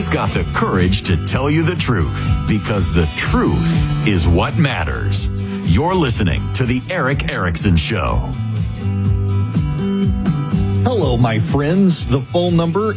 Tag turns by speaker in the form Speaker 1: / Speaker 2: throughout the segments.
Speaker 1: He's got the courage to tell you the truth, because the truth is what matters. You're listening to The Erick Erickson Show.
Speaker 2: Hello, my friends. The phone number,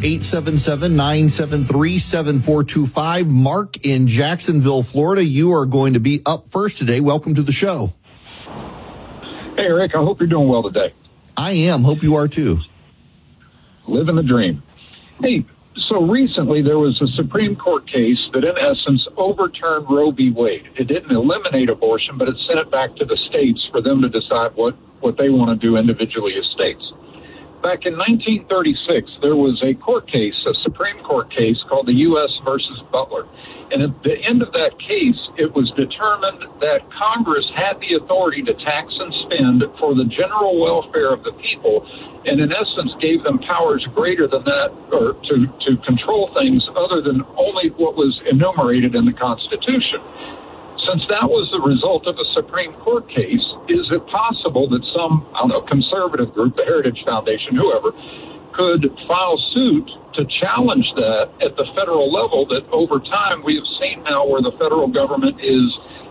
Speaker 2: 877-973-7425. Mark in Jacksonville, Florida. You are going to be up first today. Welcome to the show.
Speaker 3: Hey, Eric, I hope you're doing well today.
Speaker 2: I am. Hope you are, too.
Speaker 3: Living the dream. Hey, so recently there was a Supreme Court case that, in essence, overturned Roe v. Wade. It didn't eliminate abortion, but it sent it back to the states for them to decide what they want to do individually as states. Back in 1936, there was a court case, a Supreme Court case called the U.S. versus Butler. And at the end of that case, it was determined that Congress had the authority to tax and spend for the general welfare of the people, and in essence gave them powers greater than that, or to control things other than only what was enumerated in the Constitution. Since that was the result of a Supreme Court case, is it possible that some, conservative group, the Heritage Foundation, whoever, could file suit to challenge that at the federal level, that over time we have seen now where the federal government is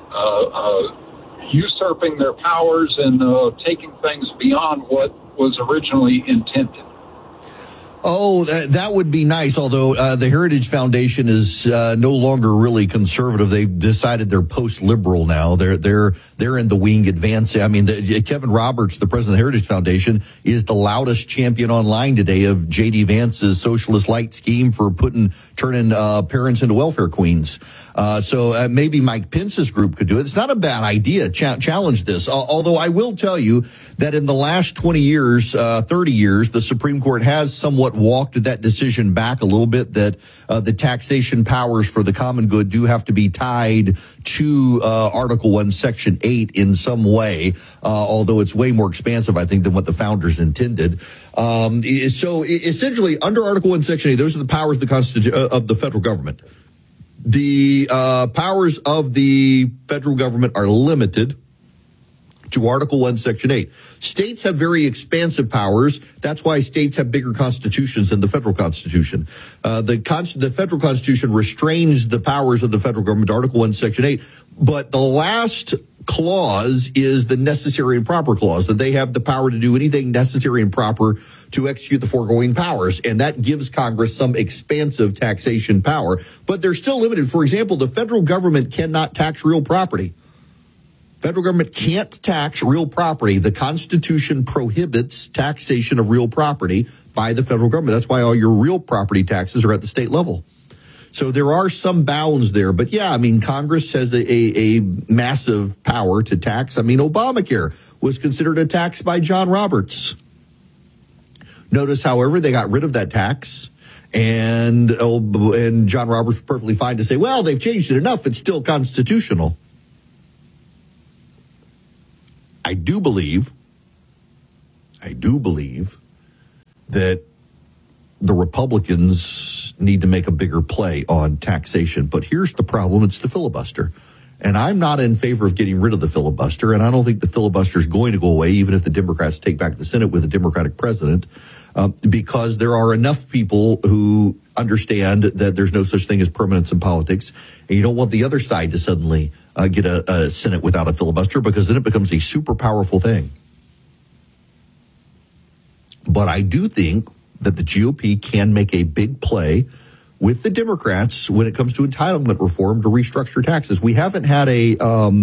Speaker 3: usurping their powers and taking things beyond what was originally intended?
Speaker 2: Oh, that would be nice, although the Heritage Foundation is no longer really conservative. They've decided they're post-liberal now. They're in the wing advancing. I mean, Kevin Roberts, the president of the Heritage Foundation, is the loudest champion online today of J.D. Vance's socialist light scheme for turning parents into welfare queens. So maybe Mike Pence's group could do it. It's not a bad idea. Challenge this. Although I will tell you that in the last 20 years, 30 years, the Supreme Court has somewhat walked that decision back a little bit, that the taxation powers for the common good do have to be tied to Article 1, Section 8 in some way, although it's way more expansive, I think, than what the founders intended. So essentially, under Article 1, Section 8, those are the powers of the federal government. The powers of the federal government are limited to Article 1, Section 8. States have very expansive powers. That's why states have bigger constitutions than the federal Constitution. The federal Constitution restrains the powers of the federal government to Article 1, Section 8. But the last clause is the necessary and proper clause, that they have the power to do anything necessary and proper to execute the foregoing powers. And that gives Congress some expansive taxation power. But they're still limited. For example, the federal government cannot tax real property. Federal government can't tax real property. The Constitution prohibits taxation of real property by the federal government. That's why all your real property taxes are at the state level. So there are some bounds there. But yeah, I mean, Congress has a massive power to tax. I mean, Obamacare was considered a tax by John Roberts. Notice, however, they got rid of that tax. And John Roberts was perfectly fine to say, well, they've changed it enough. It's still constitutional. I do believe that the Republicans need to make a bigger play on taxation. But here's the problem. It's the filibuster. And I'm not in favor of getting rid of the filibuster. And I don't think the filibuster is going to go away, even if the Democrats take back the Senate with a Democratic president, because there are enough people who understand that there's no such thing as permanence in politics. And you don't want the other side to suddenly get a Senate without a filibuster, because then it becomes a super powerful thing. But I do think that the GOP can make a big play with the Democrats when it comes to entitlement reform to restructure taxes. We haven't had a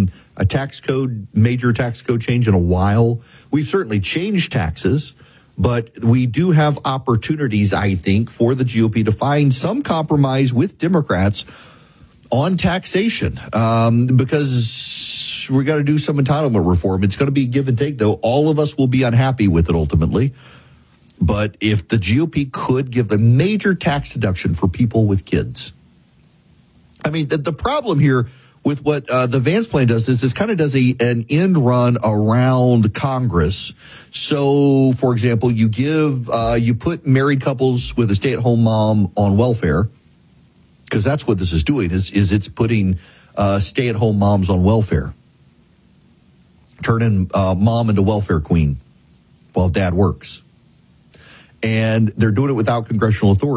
Speaker 2: major tax code change in a while. We've certainly changed taxes, but we do have opportunities, I think, for the GOP to find some compromise with Democrats on taxation, because we got to do some entitlement reform. It's going to be give and take, though. All of us will be unhappy with it ultimately. But if the GOP could give a major tax deduction for people with kids, I mean, the problem here with what the Vance plan does is this kind of does an end run around Congress. So, for example, you put married couples with a stay-at-home mom on welfare, because that's what this is doing, is it's putting stay-at-home moms on welfare, turning mom into welfare queen while dad works. And they're doing it without congressional authority.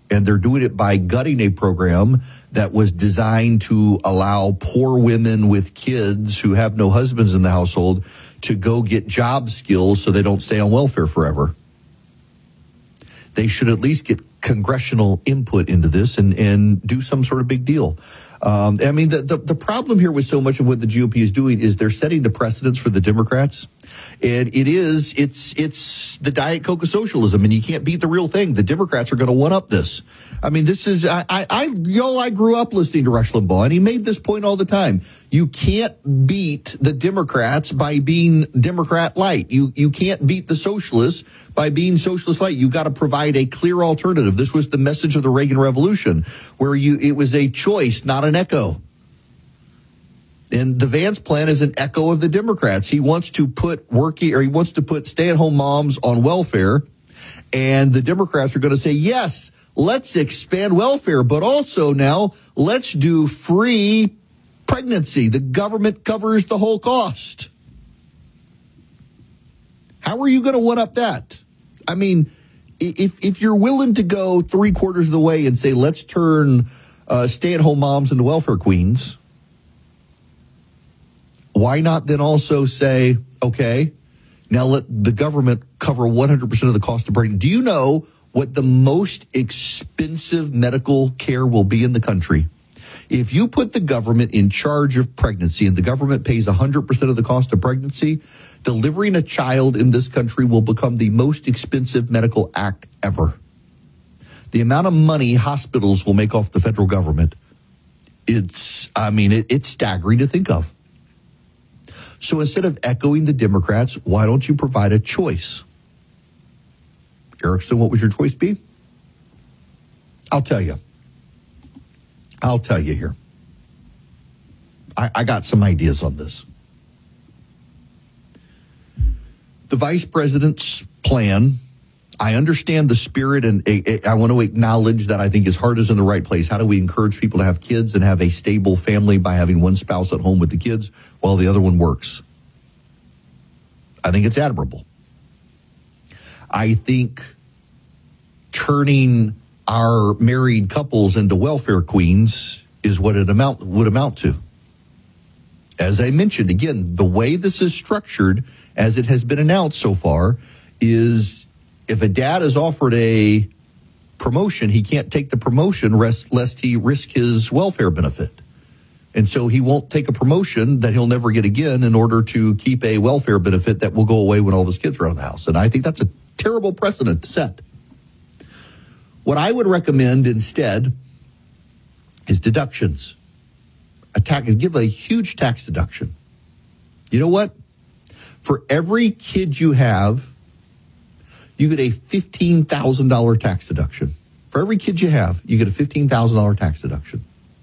Speaker 2: And they're doing it by gutting a program that was designed to allow poor women with kids who have no husbands in the household to go get job skills so they don't stay on welfare forever. They should at least get congressional input into this and do some sort of big deal. I mean, the problem here with so much of what the GOP is doing is they're setting the precedents for the Democrats. And it's the Diet Coke of socialism, and you can't beat the real thing. The Democrats are going to one-up this. I mean, this is, I grew up listening to Rush Limbaugh, and he made this point all the time. You can't beat the Democrats by being Democrat light. You can't beat the socialists by being socialist light. You got to provide a clear alternative. This was the message of the Reagan Revolution, where it was a choice, not an echo. And the Vance plan is an echo of the Democrats. He wants to put stay-at-home moms on welfare, and the Democrats are going to say, yes, let's expand welfare, but also now let's do free pregnancy. The government covers the whole cost. How are you going to one-up that? I mean, if you're willing to go 3/4 of the way and say, let's turn stay-at-home moms into welfare queens, why not then also say, okay, now let the government cover 100% of the cost of pregnancy? Do you know what the most expensive medical care will be in the country? If you put the government in charge of pregnancy and the government pays 100% of the cost of pregnancy, delivering a child in this country will become the most expensive medical act ever. The amount of money hospitals will make off the federal government, it's staggering to think of. So instead of echoing the Democrats, why don't you provide a choice? Erickson, what would your choice be? I'll tell you here. I got some ideas on this. The vice president's plan, I understand the spirit, and I want to acknowledge that I think his heart is in the right place. How do we encourage people to have kids and have a stable family by having one spouse at home with the kids while the other one works? I think it's admirable. I think turning our married couples into welfare queens is what it would amount to. As I mentioned, again, the way this is structured, as it has been announced so far, is if a dad is offered a promotion, he can't take the promotion lest he risk his welfare benefit. And so he won't take a promotion that he'll never get again in order to keep a welfare benefit that will go away when all of his kids are out of the house. And I think that's a terrible precedent to set. What I would recommend instead is deductions. Give a huge tax deduction. You know what? For every kid you have, you get a $15,000 tax deduction. For every kid you have, you get a $15,000 tax deduction.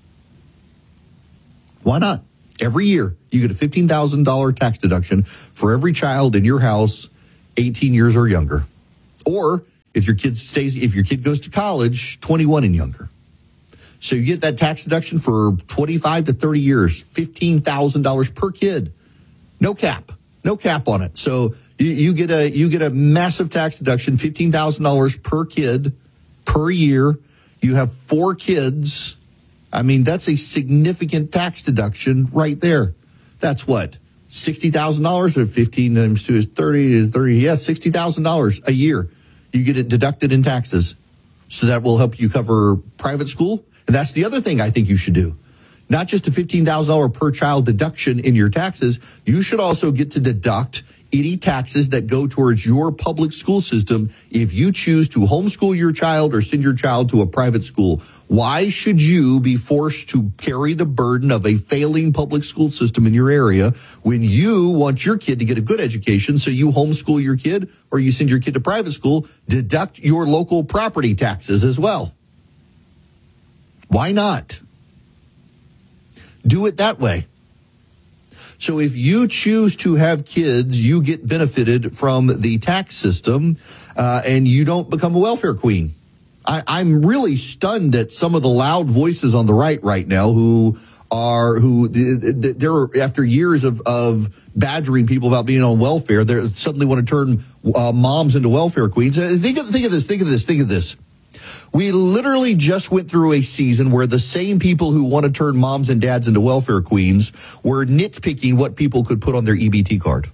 Speaker 2: Why not? Every year, you get a $15,000 tax deduction for every child in your house 18 years or younger. Or if your kid goes to college, 21 and younger. So you get that tax deduction for 25 to 30 years, $15,000 per kid. No cap on it. So you get a massive tax deduction, $15,000 per kid per year. You have 4 kids. I mean, that's a significant tax deduction right there. That's what? $60,000 or 15 times 2 is 30, yeah, $60,000 a year. You get it deducted in taxes. So that will help you cover private school. And that's the other thing I think you should do. Not just a $15,000 per child deduction in your taxes. You should also get to deduct any taxes that go towards your public school system if you choose to homeschool your child or send your child to a private school. Why should you be forced to carry the burden of a failing public school system in your area when you want your kid to get a good education, so you homeschool your kid or you send your kid to private school? Deduct your local property taxes as well. Why not? Do it that way. So if you choose to have kids, you get benefited from the tax system, and you don't become a welfare queen. I'm really stunned at some of the loud voices on the right now who they're after years of badgering people about being on welfare, they suddenly want to turn moms into welfare queens. Think of this. We literally just went through a season where the same people who want to turn moms and dads into welfare queens were nitpicking what people could put on their EBT card.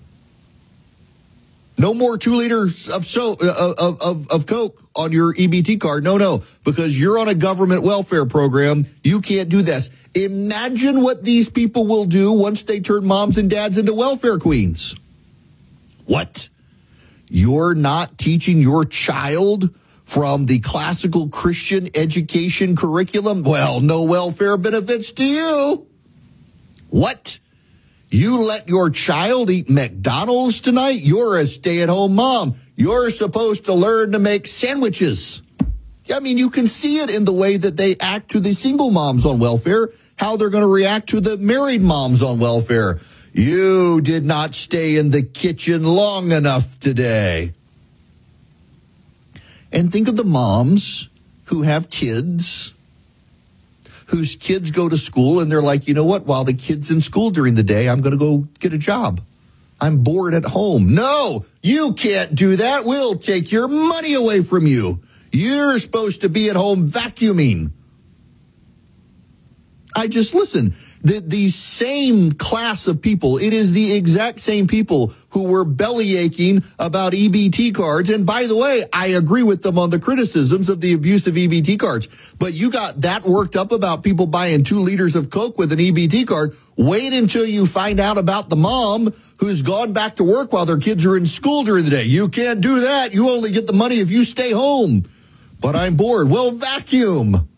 Speaker 2: No more 2 liters of Coke on your EBT card. No, because you're on a government welfare program. You can't do this. Imagine what these people will do once they turn moms and dads into welfare queens. What? You're not teaching your child from the classical Christian education curriculum? Well, no welfare benefits to you. What? You let your child eat McDonald's tonight? You're a stay-at-home mom. You're supposed to learn to make sandwiches. I mean, you can see it in the way that they act to the single moms on welfare, how they're going to react to the married moms on welfare. You did not stay in the kitchen long enough today. And think of the moms who have kids, whose kids go to school, and they're like, you know what? While the kid's in school during the day, I'm going to go get a job. I'm bored at home. No, you can't do that. We'll take your money away from you. You're supposed to be at home vacuuming. Listen, the same class of people, it is the exact same people who were belly aching about EBT cards. And by the way, I agree with them on the criticisms of the abuse of EBT cards. But you got that worked up about people buying 2 liters of Coke with an EBT card. Wait until you find out about the mom who's gone back to work while their kids are in school during the day. You can't do that. You only get the money if you stay home. But I'm bored. Well, vacuum.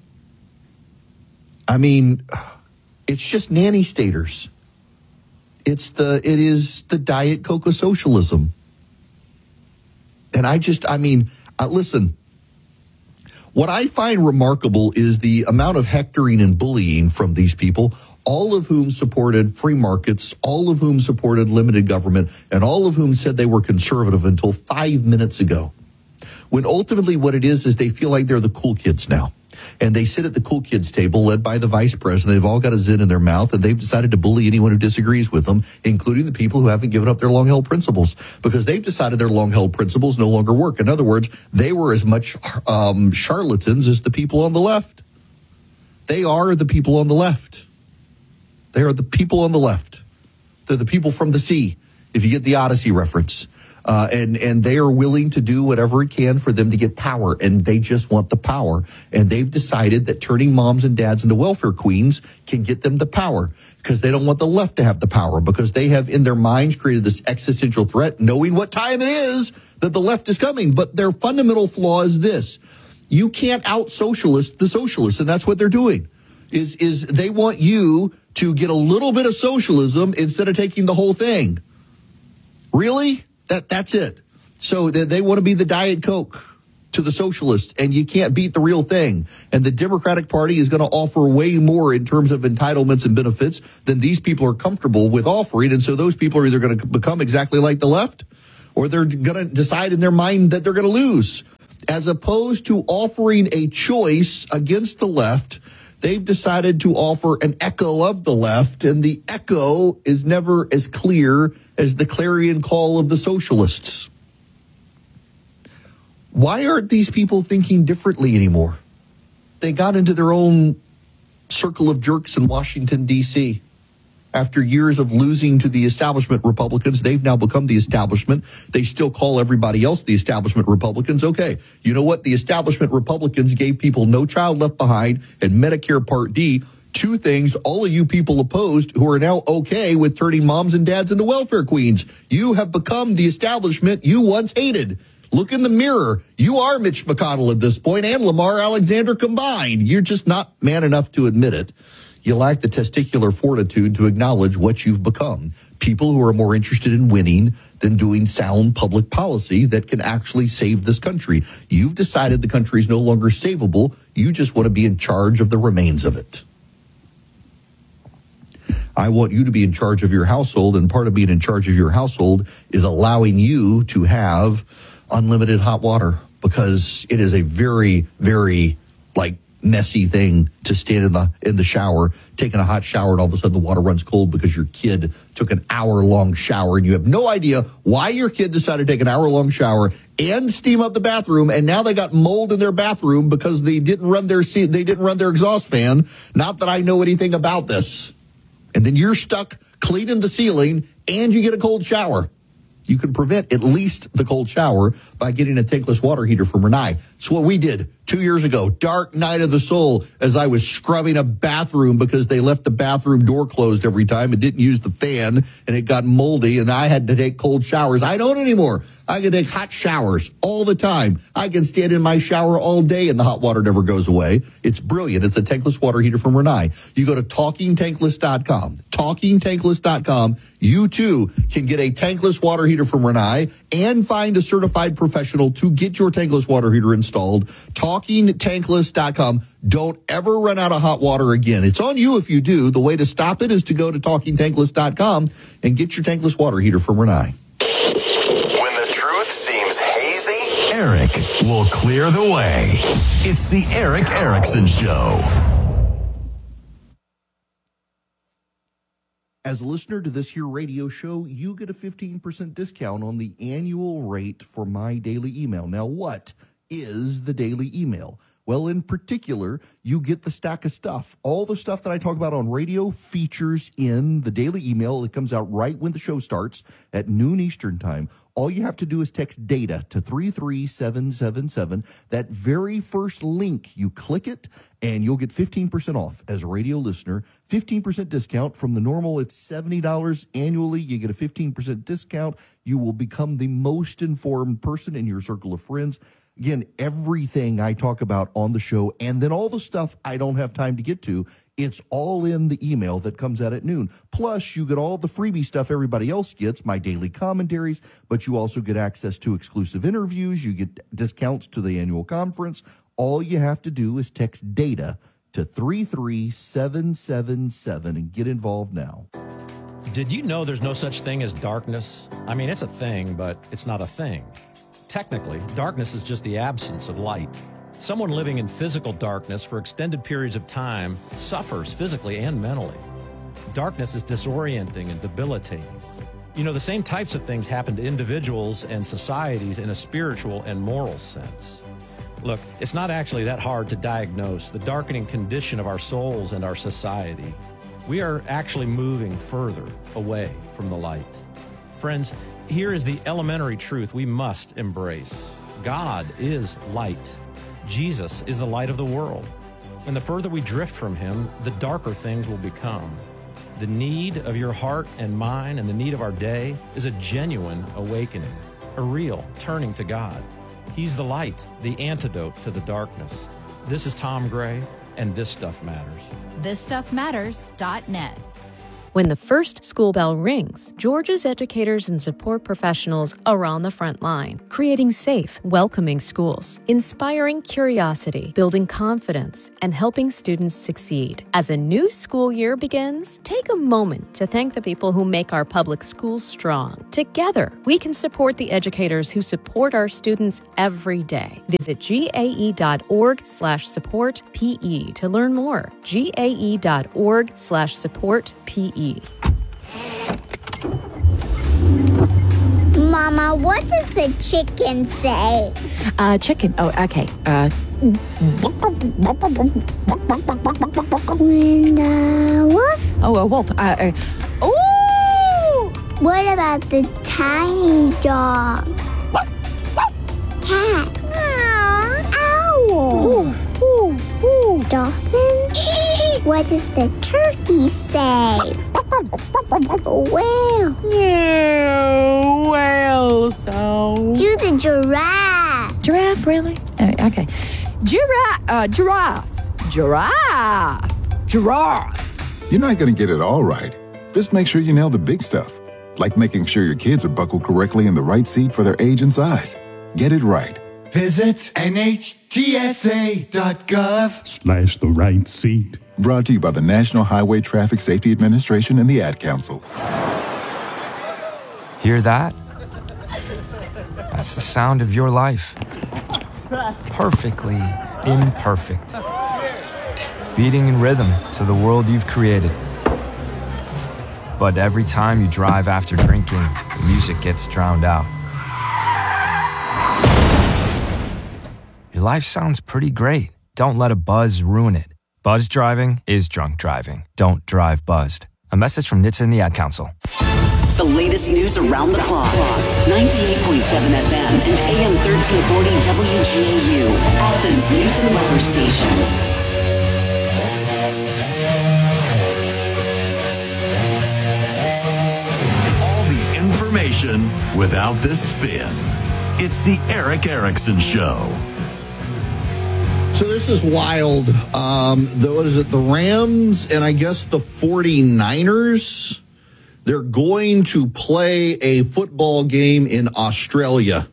Speaker 2: I mean, it's just nanny staters. It is the Diet Coke socialism. And listen, what I find remarkable is the amount of hectoring and bullying from these people, all of whom supported free markets, all of whom supported limited government, and all of whom said they were conservative until 5 minutes ago. When ultimately what it is they feel like they're the cool kids now. And they sit at the cool kids table led by the vice president. They've all got a zit in their mouth, and they've decided to bully anyone who disagrees with them, including the people who haven't given up their long-held principles, because they've decided their long-held principles no longer work. In other words, they were as much charlatans as the people on the left. They are the people on the left. They are the people on the left. They're the people from the sea, if you get the Odyssey reference. And they are willing to do whatever it can for them to get power, and they just want the power. And they've decided that turning moms and dads into welfare queens can get them the power, because they don't want the left to have the power, because they have in their minds created this existential threat, knowing what time it is that the left is coming. But their fundamental flaw is this: you can't out-socialist the socialists, and that's what they're doing. Is they want you to get a little bit of socialism instead of taking the whole thing. Really? That's it. So they want to be the Diet Coke to the socialists, and you can't beat the real thing. And the Democratic Party is going to offer way more in terms of entitlements and benefits than these people are comfortable with offering. And so those people are either going to become exactly like the left, or they're going to decide in their mind that they're going to lose. As opposed to offering a choice against the left, they've decided to offer an echo of the left, and the echo is never as clear as the clarion call of the socialists. Why aren't these people thinking differently anymore? They got into their own circle of jerks in Washington, D.C. After years of losing to the establishment Republicans, they've now become the establishment. They still call everybody else the establishment Republicans. Okay, you know what? The establishment Republicans gave people No Child Left Behind and Medicare Part D, 2 things all of you people opposed who are now okay with turning moms and dads into welfare queens. You have become the establishment you once hated. Look in the mirror. You are Mitch McConnell at this point and Lamar Alexander combined. You're just not man enough to admit it. You lack the testicular fortitude to acknowledge what you've become. People who are more interested in winning than doing sound public policy that can actually save this country. You've decided the country is no longer savable. You just want to be in charge of the remains of it. I want you to be in charge of your household, and part of being in charge of your household is allowing you to have unlimited hot water, because it is a very, very, messy thing to stand in the shower, taking a hot shower, and all of a sudden the water runs cold because your kid took an hour-long shower, and you have no idea why your kid decided to take an hour-long shower and steam up the bathroom, and now they got mold in their bathroom because they didn't run their exhaust fan. Not that I know anything about this. And then you're stuck cleaning the ceiling, and you get a cold shower. You can prevent at least the cold shower by getting a tankless water heater from Rinnai. It's what we did 2 years ago, dark night of the soul, as I was scrubbing a bathroom because they left the bathroom door closed every time and didn't use the fan, and it got moldy, and I had to take cold showers. I don't anymore. I can take hot showers all the time. I can stand in my shower all day, and the hot water never goes away. It's brilliant. It's a tankless water heater from Rinnai. You go to TalkingTankless.com. TalkingTankless.com. You, too, can get a tankless water heater from Rinnai and find a certified professional to get your tankless water heater installed. TalkingTankless.com. Don't ever run out of hot water again. It's on you if you do. The way to stop it is to go to TalkingTankless.com and get your tankless water heater from Rinnai.
Speaker 1: When the truth seems hazy, Eric will clear the way. It's the Eric Erickson Show.
Speaker 2: As a listener to this here radio show, you get a 15% discount on the annual rate for my daily email. Now, what is the daily email? Well, in particular, you get the stack of stuff. All the stuff that I talk about on radio features in the daily email. It comes out right when the show starts at noon Eastern time. All you have to do is text DATA to 33777. That very first link, you click it, and you'll get 15% off as a radio listener. 15% discount from the normal. It's $70 annually. You get a 15% discount. You will become the most informed person in your circle of friends. Again, everything I talk about on the show, and then all the stuff I don't have time to get to, it's all in the email that comes out at noon. Plus, you get all the freebie stuff everybody else gets, my daily commentaries, but you also get access to exclusive interviews. You get discounts to the annual conference. All you have to do is text DATA to 33777 and get involved now.
Speaker 4: Did you know there's no such thing as darkness? I mean, it's a thing, but it's not a thing. Technically, darkness is just the absence of light. Someone living in physical darkness for extended periods of time suffers physically and mentally. Darkness is disorienting and debilitating. You know, the same types of things happen to individuals and societies in a spiritual and moral sense. Look, it's not actually that hard to diagnose the darkening condition of our souls and our society. We are actually moving further away from the light. Friends, here is the elementary truth we must embrace. God is light. Jesus is the light of the world. And the further we drift from him, the darker things will become. The need of your heart and mine and the need of our day is a genuine awakening, a real turning to God. He's the light, the antidote to the darkness. This is Tom Gray, and This Stuff Matters. ThisStuffMatters.net.
Speaker 5: When the first school bell rings, Georgia's educators and support professionals are on the front line, creating safe, welcoming schools, inspiring curiosity, building confidence, and helping students succeed. As a new school year begins, take a moment to thank the people who make our public schools strong. Together, we can support the educators who support our students every day. Visit gae.org/support-PE to learn more. gae.org/support-PE.
Speaker 6: Mama, what does the chicken say?
Speaker 7: Chicken. Oh, okay.
Speaker 6: When the wolf?
Speaker 7: Oh, a wolf. Oh!
Speaker 6: What about the tiny dog? Cat? Owl? Dolphin? What does the turkey say? Whale?
Speaker 7: Whale sound.
Speaker 6: Do the giraffe.
Speaker 7: Giraffe, really? Okay. Giraffe.
Speaker 8: You're not going to get it all right. Just make sure you nail the big stuff, like making sure your kids are buckled correctly in the right seat for their age and size. Get it right.
Speaker 9: Visit NHTSA.gov/the right seat.
Speaker 8: Brought to you by the National Highway Traffic Safety Administration and the Ad Council.
Speaker 10: Hear that? That's the sound of your life. Perfectly imperfect. beating in rhythm to the world you've created. But every time you drive after drinking, the music gets drowned out. Your life sounds pretty great. Don't let a buzz ruin it. Buzz driving is drunk driving. Don't drive buzzed. A message from NHTSA and the Ad Council.
Speaker 11: The latest news around the clock. 98.7 FM and AM 1340 WGAU. Athens News and Weather Station.
Speaker 1: All the information without the spin. It's the Eric Erickson Show.
Speaker 2: So this is wild. What is it? The Rams and I guess the 49ers, they're going to play a football game in Australia.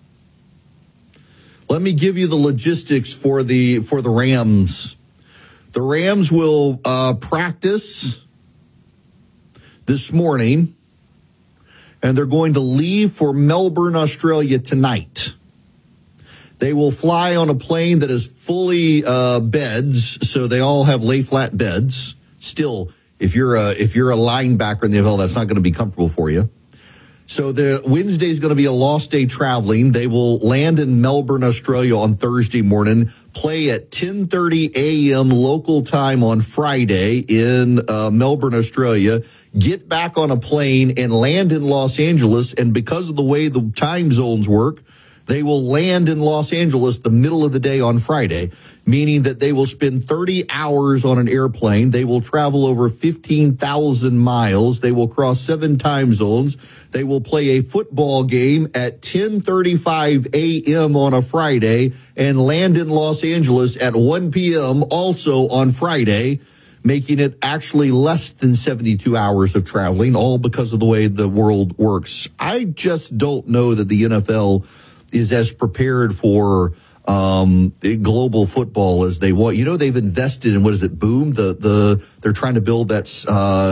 Speaker 2: Let me give you the logistics for the Rams. The Rams will practice this morning, and they're going to leave for Melbourne, Australia tonight. They will fly on a plane that is fully beds, so they all have lay-flat beds. Still, if you're a linebacker in the NFL, that's not going to be comfortable for you. So the Wednesday is going to be a lost day traveling. They will land in Melbourne, Australia on Thursday morning, play at 10:30 a.m. local time on Friday in Melbourne, Australia, get back on a plane and land in Los Angeles. And because of the way the time zones work, they will land in Los Angeles the middle of the day on Friday, meaning that they will spend 30 hours on an airplane. They will travel over 15,000 miles. They will cross 7 time zones. They will play a football game at 10:35 a.m. on a Friday and land in Los Angeles at 1 p.m. also on Friday, making it actually less than 72 hours of traveling, all because of the way the world works. I just don't know that the NFL is as prepared for global football as they want. You know, they've invested in, what is it, Boom? They're trying to build that's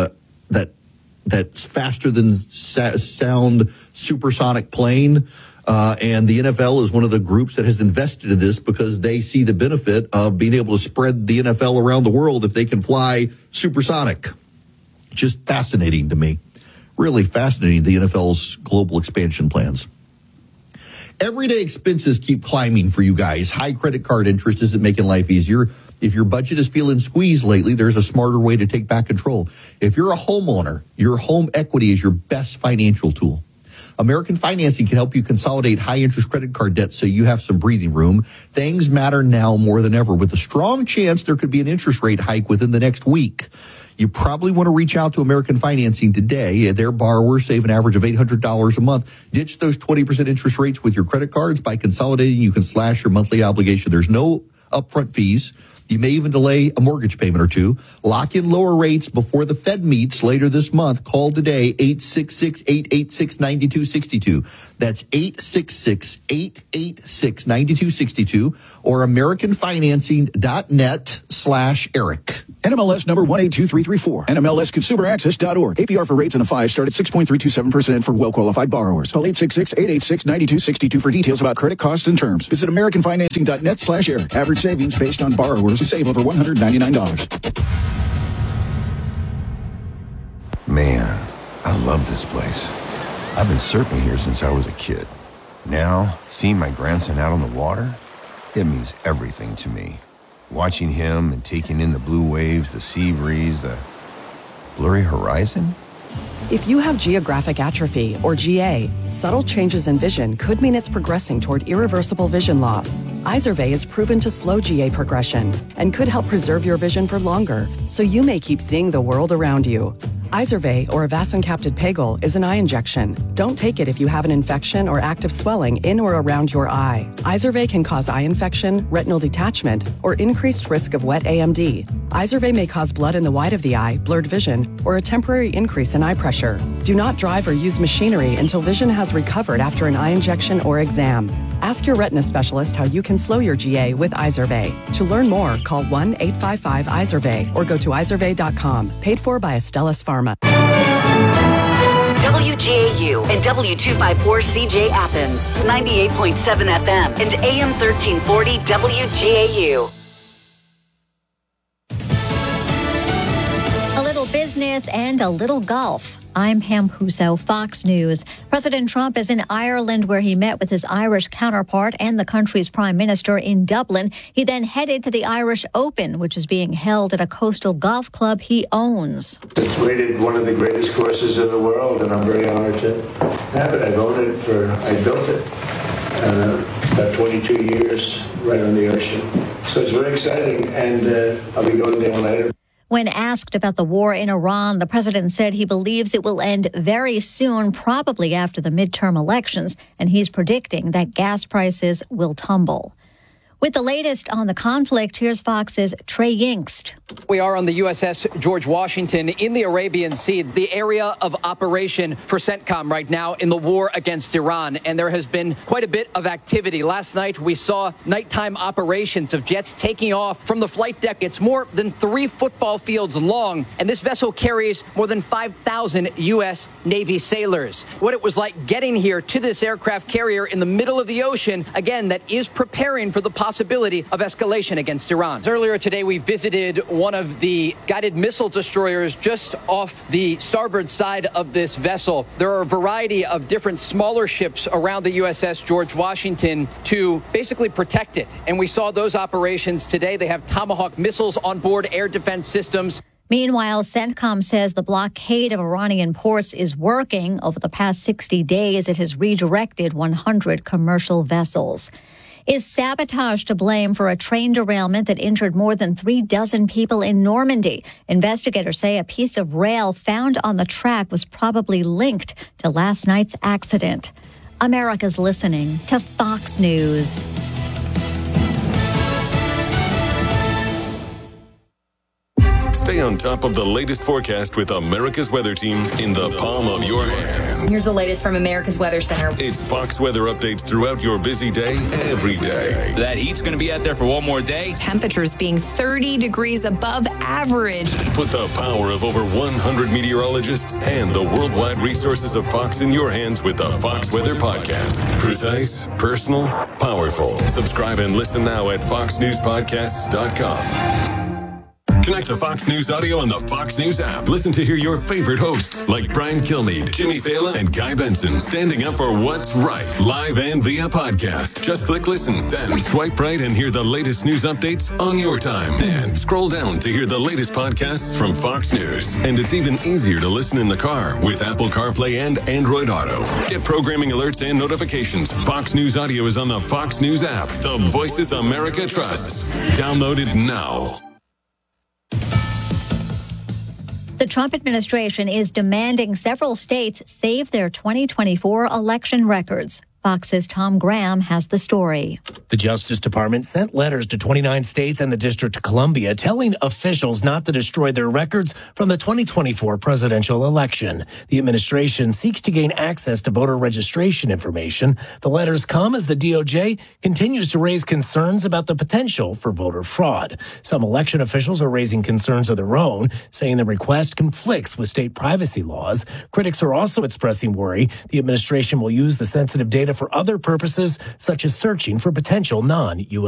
Speaker 2: faster than sound supersonic plane. And the NFL is one of the groups that has invested in this because they see the benefit of being able to spread the NFL around the world if they can fly supersonic. Just fascinating to me. Really fascinating, the NFL's global expansion plans. Everyday expenses keep climbing for you guys. High credit card interest isn't making life easier. If your budget is feeling squeezed lately, there's a smarter way to take back control. If you're a homeowner, your home equity is your best financial tool. American Financing can help you consolidate high-interest credit card debt so you have some breathing room. Things matter now more than ever, with a strong chance there could be an interest rate hike within the next week. You probably want to reach out to American Financing today. Their borrowers save an average of $800 a month. Ditch those 20% interest rates with your credit cards. By consolidating, you can slash your monthly obligation. There's no upfront fees. You may even delay a mortgage payment or two. Lock in lower rates before the Fed meets later this month. Call today, 866-886-9262. That's 866-886-9262 or AmericanFinancing.net/Eric.
Speaker 12: NMLS number 182334. NMLSConsumerAccess.org. APR for rates in the 5 start at 6.327% for well-qualified borrowers. Call 866-886-9262 for details about credit costs and terms. Visit AmericanFinancing.net/Eric. Average savings based on borrowers who save over $199.
Speaker 13: Man, I love this place. I've been surfing here since I was a kid. Now, seeing my grandson out on the water, it means everything to me. Watching him and taking in the blue waves, the sea breeze, the blurry horizon.
Speaker 14: If you have geographic atrophy, or GA, subtle changes in vision could mean it's progressing toward irreversible vision loss. Izervay is proven to slow GA progression and could help preserve your vision for longer, so you may keep seeing the world around you. Izervay, or avacincaptad pegol, is an eye injection. Don't take it if you have an infection or active swelling in or around your eye. Izervay can cause eye infection, retinal detachment, or increased risk of wet AMD. Izervay may cause blood in the white of the eye, blurred vision, or a temporary increase in eye pressure. Do not drive or use machinery until vision has recovered after an eye injection or exam. Ask your retina specialist how you can slow your GA with Izervay. To learn more, call 1-855-IZERVAY or go to izervay.com. Paid for by Astellas Pharma.
Speaker 11: WGAU and W254CJ Athens, 98.7 FM and AM 1340 WGAU.
Speaker 15: tennis, and a little golf. I'm Pam Puso, Fox News. President Trump is in Ireland, where he met with his Irish counterpart and the country's prime minister in Dublin. He then headed to the Irish Open, which is being held at a coastal golf club he owns.
Speaker 16: It's rated one of the greatest courses in the world, and I'm very honored to have it. I built it. It's about 22 years right on the ocean. So it's very exciting, and I'll be going there later.
Speaker 15: When asked about the war in Iran, the president said he believes it will end very soon, probably after the midterm elections, and he's predicting that gas prices will tumble. With the latest on the conflict, here's Fox's Trey Yingst.
Speaker 17: We are on the USS George Washington in the Arabian Sea, the area of operation for CENTCOM right now in the war against Iran. And there has been quite a bit of activity. Last night, we saw nighttime operations of jets taking off from the flight deck. It's more than 3 football fields long, and this vessel carries more than 5,000 U.S. Navy sailors. What it was like getting here to this aircraft carrier in the middle of the ocean, again, that is preparing for the possibility of escalation against Iran. Earlier today, we visited one of the guided missile destroyers just off the starboard side of this vessel. There are a variety of different smaller ships around the USS George Washington to basically protect it. And we saw those operations today. They have Tomahawk missiles on board, air defense systems.
Speaker 15: Meanwhile, CENTCOM says the blockade of Iranian ports is working. Over the past 60 days, it has redirected 100 commercial vessels. Is sabotage to blame for a train derailment that injured more than 36 people in Normandy? Investigators say a piece of rail found on the track was probably linked to last night's accident. America's listening to Fox News.
Speaker 18: Stay on top of the latest forecast with America's Weather Team in the palm of your hands.
Speaker 19: Here's the latest from America's Weather Center.
Speaker 18: It's Fox weather updates throughout your busy day, every day.
Speaker 20: That heat's going to be out there for one more day.
Speaker 19: Temperatures being 30 degrees above average.
Speaker 18: Put the power of over 100 meteorologists and the worldwide resources of Fox in your hands with the Fox Weather Podcast. Precise, personal, powerful. Subscribe and listen now at foxnewspodcasts.com. Connect to Fox News Audio on the Fox News app. Listen to hear your favorite hosts like Brian Kilmeade, Jimmy Fallon, and Guy Benson standing up for what's right, live and via podcast. Just click listen, then swipe right and hear the latest news updates on your time. And scroll down to hear the latest podcasts from Fox News. And it's even easier to listen in the car with Apple CarPlay and Android Auto. Get programming alerts and notifications. Fox News Audio is on the Fox News app. The voices America trusts. Download it now.
Speaker 15: The Trump administration is demanding several states save their 2024 election records. Fox's Tom Graham has the story.
Speaker 21: The Justice Department sent letters to 29 states and the District of Columbia telling officials not to destroy their records from the 2024 presidential election. The administration seeks to gain access to voter registration information. The letters come as the DOJ continues to raise concerns about the potential for voter fraud. Some election officials are raising concerns of their own, saying the request conflicts with state privacy laws. Critics are also expressing worry the administration will use the sensitive data for other purposes, such as searching for potential non-U.S.